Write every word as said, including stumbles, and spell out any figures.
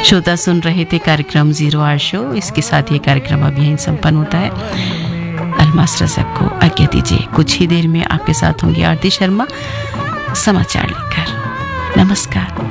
श्रोता सुन रहे थे कार्यक्रम जीरो आवर शो। इसके साथ ये कार्यक्रम अब यहीं संपन्न होता है। अलमास रज़क को आज्ञा दीजिए। कुछ ही देर में आपके साथ होंगी आरती शर्मा समाचार लेकर। नमस्कार।